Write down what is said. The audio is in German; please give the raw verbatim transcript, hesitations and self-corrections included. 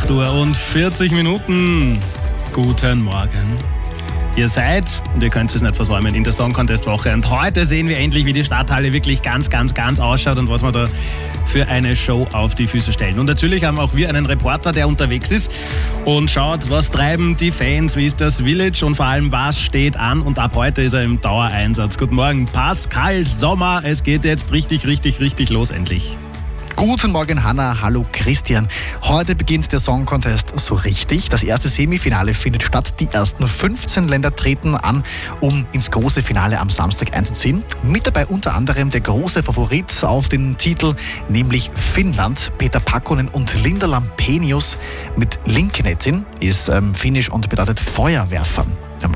acht Uhr und vierzig Minuten. Guten Morgen. Ihr seid, und ihr könnt es nicht versäumen, in der Song Contest Woche. Und heute sehen wir endlich, wie die Stadthalle wirklich ganz, ganz, ganz ausschaut und was wir da für eine Show auf die Füße stellen. Und natürlich haben auch wir einen Reporter, der unterwegs ist und schaut, was treiben die Fans, wie ist das Village und vor allem, was steht an. Und ab heute ist er im Dauereinsatz. Guten Morgen, Pascal Sommer. Es geht jetzt richtig, richtig, richtig los endlich. Guten Morgen, Hanna. Hallo, Christian. Heute beginnt der Song Contest so richtig. Das erste Semifinale findet statt. Die ersten fünfzehn Länder treten an, um ins große Finale am Samstag einzuziehen. Mit dabei unter anderem der große Favorit auf den Titel, nämlich Finnland. Peter Pakkonen und Linda Lampenius mit Linkenetsin ist ähm, finnisch und bedeutet Feuerwerfer.